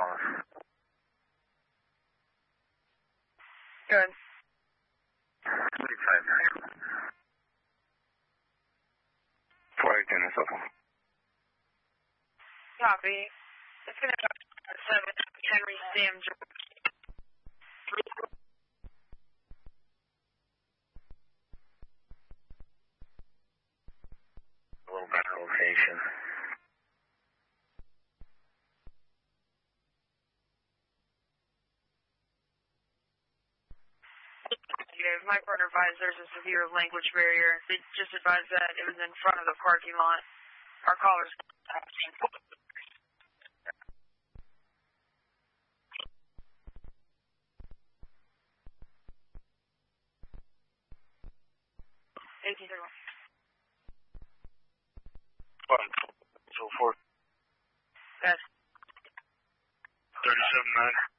calling? Good. 45. 410 is open. Copy. It's going to be 7 Henry Sam George. A little better location. My partner advised there's a severe language barrier. They just advised that it was in front of the parking lot. Our caller's asking. 1831. 1, 4. Yes. 37-9.